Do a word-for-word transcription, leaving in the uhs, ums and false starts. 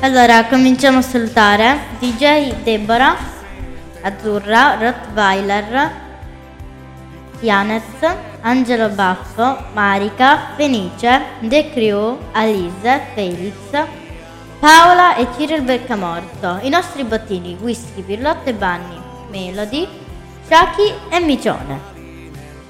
Allora, cominciamo a salutare D J Deborah, Azzurra, Rottweiler, Yanez, Angelo Baffo, Marica, Fenice, The Crew, Alice, Felix, Paola e Cyril Beccamorto. I nostri bottini: whisky, pirlotto e Bunny, Melody, Shaki e Micione.